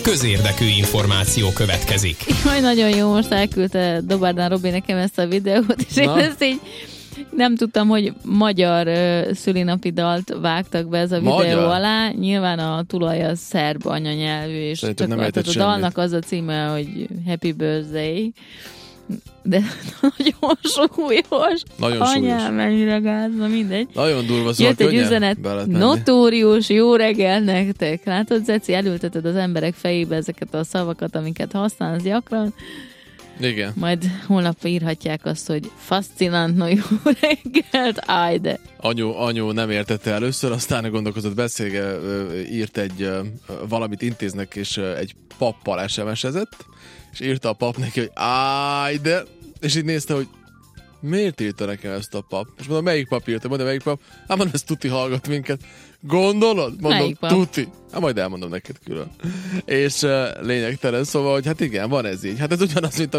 közérdekű információ következik. Jaj, nagyon jó, most elküldte Dobárdán Robi nekem ezt a videót, és én ezt így nem tudtam, hogy magyar szülinapi dalt vágtak be ez a videó alá. Nyilván a tulaj az szerb anyanyelvű, és szerintem csak nem a dalnak az a címe, hogy Happy Birthday. De nagyon súlyos. Nagyon Anyám, súlyos. mennyire gáz, na mindegy. Nagyon durva, szóval jött egy üzenet, notórius, jó reggel nektek. Látod, Zeci, elülteted az emberek fejébe ezeket a szavakat, amiket használsz gyakran. Igen. Majd holnap írhatják azt, hogy fascinant, no jó reggelt, áj de. Anyu nem értette először, aztán gondolkozott, írt valamit intéznek, és egy pappal SMS-ezett, és írta a pap neki, hogy áj de, és így nézte, hogy miért írta nekem ezt a pap? És mondom, melyik pap írta? Mondom, melyik pap? Hát mondom, ez tuti hallgat minket. Gondolod? Mondom, tuti. Hát majd elmondom neked külön. És lényegtelen, szóval, hogy hát igen, van ez így. Hát ez ugyanaz, mint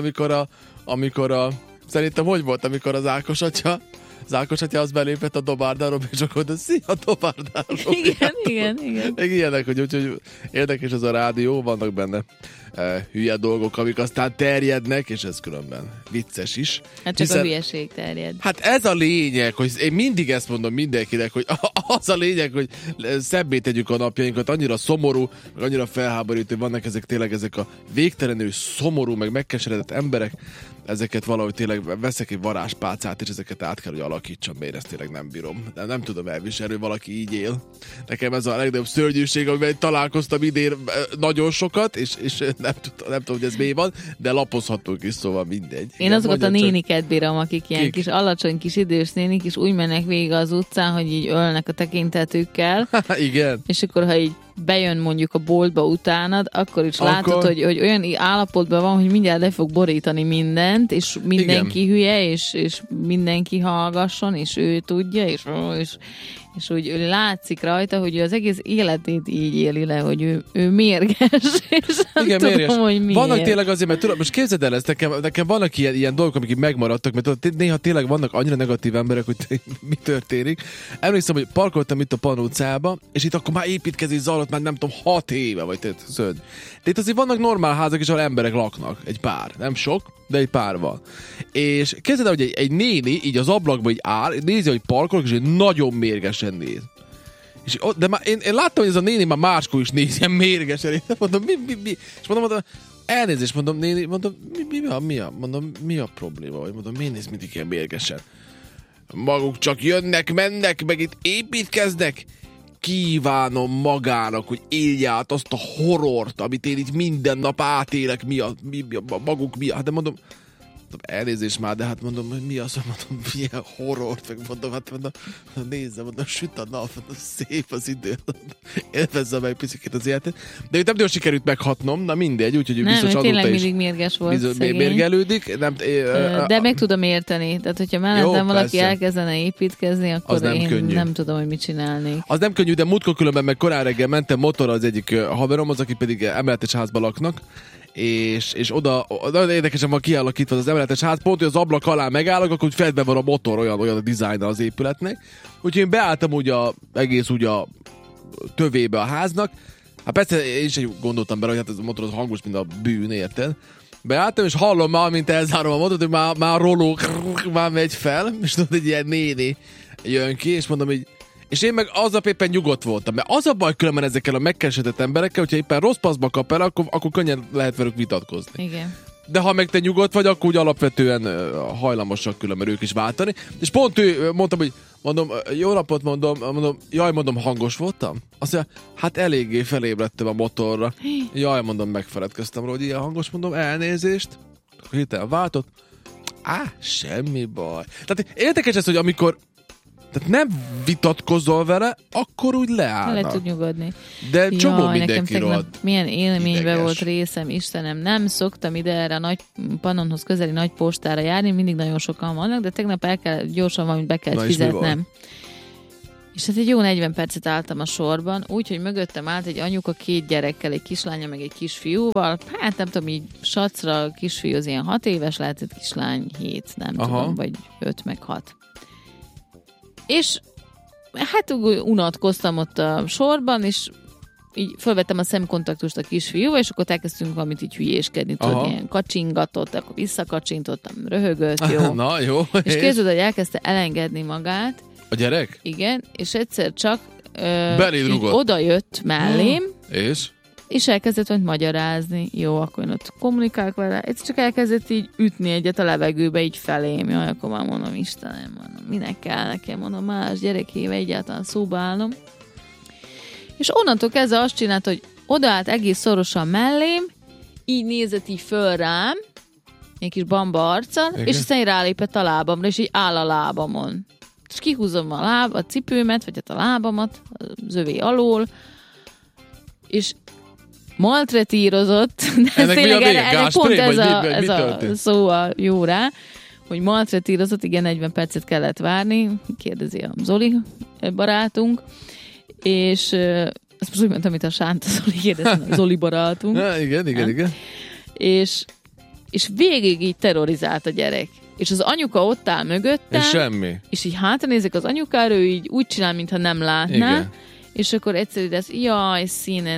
amikor szerintem hogy volt, amikor az Ákos atya az belépett a Dobárdán, és akkor de szia Dobárdán. Igen. Még ilyenek, hogy úgyhogy érdekes ez a rádió, vannak benne hülye dolgok, amik aztán terjednek, és ez különben vicces is. Hát csak a hülyeség terjed. Hát ez a lényeg, hogy én mindig ezt mondom mindenkinek, hogy az a lényeg, hogy szebbé tegyük a napjainkat, annyira szomorú, meg annyira felháborító, vannak ezek a végtelenül szomorú, meg megkeseredett emberek, ezeket valahogy tényleg veszek egy varázspálcát, és ezeket át kell, hogy alakítsam, mert ezt tényleg nem bírom. Nem tudom elviselni, hogy valaki így él. Nekem ez a legnagyobb szörnyűség, amivel találkoztam idén nagyon sokat, és nem tudom, hogy ez mi van, de lapozhatunk is, szóval mindegy. Én azokat a néniket bírom, akik ilyen kis alacsony kis idős nénik, és úgy mennek végig az utcán, hogy így ölnek a tekintetükkel. Igen. És akkor, ha így bejön mondjuk a boltba utánad, akkor is látod, hogy olyan állapotban van, hogy mindjárt le fog borítani mindent, és mindenki igen. Hülye, és mindenki hallgasson, és ő tudja, és úgy látszik rajta, hogy az egész életét így éli le, hogy ő mérges, és nem igen, tudom, mérges. hogy miért. Vannak tényleg azért, mert tudom, most képzeld el ezt, nekem vannak ilyen dolgok, amik megmaradtak, mert néha tényleg vannak annyira negatív emberek, hogy mi történik. Emlékszem, hogy parkoltam itt a Pann utcába, és itt akkor már építkezés zajlott, már nem tudom, 6 éve, vagy szörny. De itt azért vannak normál házak is, ahol emberek laknak. Egy pár. Nem sok, de egy pár van. És képzeld el, hogy egy néni így az ablakba így áll, nézi, hogy parkolok, és nagyon mérgesen néz. De már én láttam, hogy ez a néni már máskor is néz ilyen mérgesen. Én mondom, mi? És mondom, elnézést, mondom, néni, mondom, mi a probléma? Vagy mondom, miért néz mindig ilyen mérgesen? Maguk csak jönnek, mennek, meg itt építkeznek. Kívánom magának, hogy élje át azt a horrort, amit én itt minden nap átélek, maguk miatt. De mondom, elnézést már, de hát mondom, hogy mi az, mondom, milyen horrort, meg mondom, nézze, mondom, süt a nap, mondom, szép az idő, élvezze meg picit az életet. De itt nem nagyon sikerült meghatnom, na mindegy, úgyhogy biztos azóta is. Tényleg mindig mérges volt, mérgelődik. De meg tudom érteni, tehát hogyha mellettem valaki elkezdene építkezni, akkor nem tudom, hogy mit csinálnék. Az nem könnyű, de múltkor különben meg korán reggel mentem motorra az egyik haveromhoz, aki pedig emeletes házban laknak, és oda nagyon érdekesen van kialakítva az emeletes ház, pont, hogy az ablak alá megállok, akkor úgy fedve van a motor, olyan a dizájnra az épületnek. Úgyhogy én beálltam egész a tövébe a háznak. Hát persze én is gondoltam bele, hogy hát ez a motor az hangos, mint a bűn, érted? Beálltam, és hallom már, mint elzárom a motort, hogy már roló, már megy fel, és tudod, egy ilyen néni jön ki, és mondom, hogy és én meg aznap éppen nyugodt voltam, mert az a baj különben ezekkel a megkeresetett emberekkel, hogyha éppen rossz paszba kap el, akkor könnyen lehet velük vitatkozni. Igen. De ha meg te nyugodt vagy, akkor úgy alapvetően hajlamosak különben ők is váltani. És pont ő, mondom, jó napot, mondom, hangos voltam? Azt mondja, hát eléggé felébredtem a motorra. Jaj, mondom, megfeledkeztem róla, hogy ilyen hangos, mondom, elnézést. Akkor hirtelen váltott. Semmi baj. Tehát érdekes ez, hogy amikor tehát nem vitatkozol vele, akkor úgy leállnak. Le tud nyugodni. De csomó mindenki rohadt. Milyen élményben volt részem, Istenem, nem szoktam ide erre a nagy Pannonhoz közeli nagy postára járni, mindig nagyon sokan vannak, de tegnap gyorsan valamit be kell fizetnem. És hát egy jó 40 percet álltam a sorban, úgyhogy mögöttem állt egy anyuka 2 gyerekkel, egy kislánya meg egy kisfiúval. Hát nem tudom, így sacra a kisfiú az ilyen 6 éves, lehet, hogy kislány 7, nem tudom, vagy 5 meg 6. És hát unatkoztam ott a sorban, és így fölvettem a szemkontaktust a kisfiúval, és akkor elkezdtünk valamit így hülyéskedni, tudod, ilyen kacsingatott, akkor visszakacsintottam, röhögött, jó. Na, jó. És képzeld, hogy elkezdte elengedni magát. A gyerek? Igen, és egyszer csak oda jött mellém, és elkezdett valamit magyarázni. Jó, akkor én ott kommunikálok vele. Egyszer csak elkezdett így ütni egyet a levegőbe, így felém. Jaj, akkor már mondom, Istenem, mondom, minek kell nekem, mondom, más gyerekével egyáltalán szóba állnom. És onnantól kezdve azt csinált, hogy odaállt egész szorosan mellém, így nézett így föl rám, egy kis bamba arccal, és aztán rálépett a lábamra, és így áll a lábamon. És kihúzom a cipőmet, vagy hát a lábamat, az övé alól, és maltretírozott, de tényleg erre pont ez a szó a jó rá, hogy maltretírozott, igen, 40 percet kellett várni, kérdezi a Zoli barátunk, és ezt most úgy mondtam, amit a Sánta Zoli kérdezte, a Zoli barátunk. Ja, igen. És végig így terrorizált a gyerek. És az anyuka ott áll mögöttem. És semmi. És így hátranézek az anyukára, ő így úgy csinál, mintha nem látná. Igen. És akkor egyszerűen lesz, jaj, színe,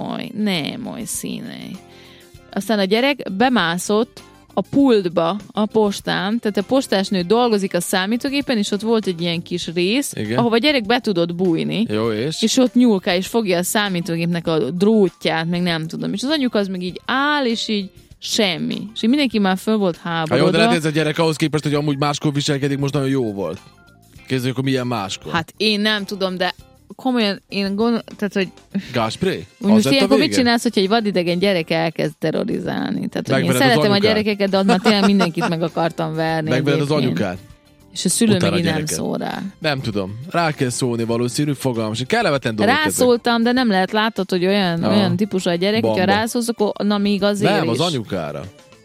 nem oly színe. Aztán a gyerek bemászott a pultba, a postán, tehát a postásnő dolgozik a számítógépen, és ott volt egy ilyen kis rész, ahova a gyerek be tudott bújni. Jó, és ott nyúlkál, és fogja a számítógépnek a drótját, meg nem tudom. És az anyuka az meg így áll, és így semmi. És így mindenki már föl volt háborodva. Jó, de lehet ez a gyerek ahhoz képest, hogy amúgy máskor viselkedik, most nagyon jó volt. Képzeljük, hogy milyen máskor. Hát én nem tudom, de komolyan én gondolom, tehát, hogy... Gáspray? Most ilyenkor mit csinálsz, hogyha egy vadidegen gyerek elkezd terrorizálni? Tehát, hogy én szeretem a gyerekeket, de ott már tényleg mindenkit meg akartam verni. Megvered az anyukát. És a szülő meg így nem szól rá. Nem tudom. Rá kell szólni valószínű, fogalmas. Kellemetlen dolgok ezek. Rászóltam, de nem lehet, látod, hogy olyan típusú a gyerek, hogyha rászólsz, akkor na még azért nem, az anyukára.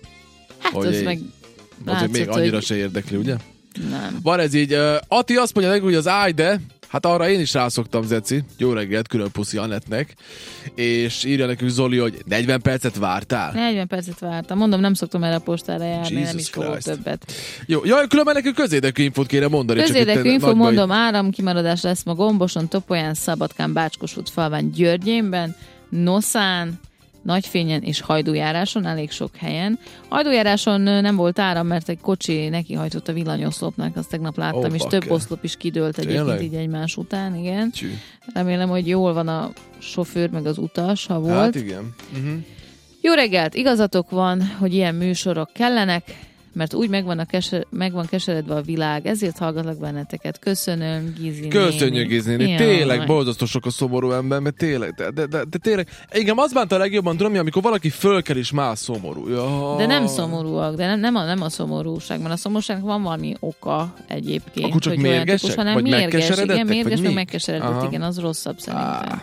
Hát hogy az meg látszott, még annyira se érdekli, ugye? Nem. Van ez így. Ati azt mondja neki, hogy az ájde, hát arra én is rászoktam, Zeci. Jó reggelt, külön puszi Anettnek. És írja nekünk Zoli, hogy 40 percet vártál? 40 percet vártam. Mondom, nem szoktam erre a postára járni, Jesus nem is fogok többet. Jó, különben nekünk közérdekű infót kéne mondani. Közérdekű infó, mondom, áramkimaradás lesz ma Gomboson, Topolyán, Szabadkán, Bácskos falván, Györgyénben, Noszán, Nagyfényen és Hajdújáráson, elég sok helyen. Hajdújáráson nem volt áram, mert egy kocsi nekihajtott a villanyoszlopnak, azt tegnap láttam, és több oszlop is kidőlt egyébként így egymás után, igen. Remélem, hogy jól van a sofőr, meg az utas, ha volt. Hát igen. Jó reggelt, igazatok van, hogy ilyen műsorok kellenek, mert úgy meg van keseredve a világ, ezért hallgatlak benneteket. Köszönöm, Gizi Köszönjük, Gizi néni. Tényleg borzasztó sok a szomorú ember, mert tényleg, de tényleg, engem az bánta a legjobban, tudom, amikor valaki fölkel és már szomorú. Ja. De nem szomorúak, de nem a szomorúság, mert a szomorúságnak van valami oka egyébként. Akkor csak mérgesek? Hanem mérges, igen, mérges, meg megkeseredett, igen, az rosszabb szerintem.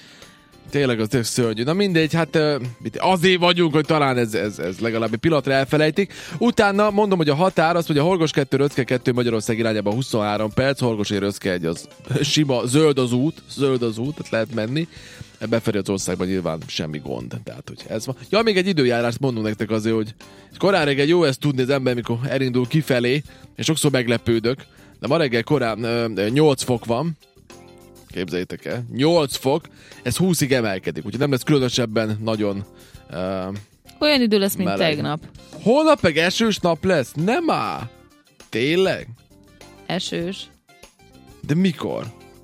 Tényleg az szörnyű. Na mindegy, hát azért vagyunk, hogy talán ez legalább egy pillanatra elfelejtik. Utána mondom, hogy a határ az, hogy a Horgos 2, Röcke 2 Magyarország irányában 23 perc, Horgosért Röcke 1 az sima, zöld az út, tehát lehet menni. Befelé az országban nyilván semmi gond. Tehát, hogy ez van. Ja, még egy időjárást mondom nektek azért, hogy korán reggel jó ezt tudni az ember, mikor elindul kifelé, és sokszor meglepődök, de ma reggel korán 8 fok van, képzeljétek el, 8 fok, ez 20-ig emelkedik, úgyhogy nem lesz különösebben nagyon olyan idő lesz, mint meleg. tegnap. Holnap meg esős nap lesz? Nem áll. Tényleg? Esős. De mikor?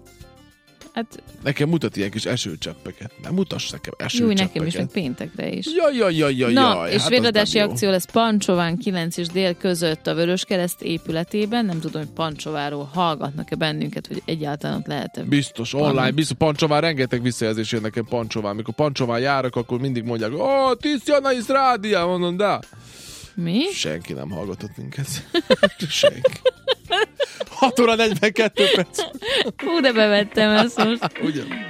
Hát... Nekem mutat ilyen kis esőcseppeket. Nem mutass nekem esőcseppeket. Jó, nekem is, meg péntekre is. Jaj. Na, és hát véradási akció lesz Pancsován 9 és dél között a Vöröskereszt épületében. Nem tudom, hogy Pancsováról hallgatnak-e bennünket, hogy egyáltalán ott lehet-e. Biztos, online, biztos. Pancsován rengeteg visszajelzés jön nekem Pancsován. Mikor Pancsován járok, akkor mindig mondják, Tisztjana is rádiá, mondom, de... Mi? Senki nem hallgatott minket. Senki. 6 óra 42 perc. Hú, de bevettem ezt most. Ugyan.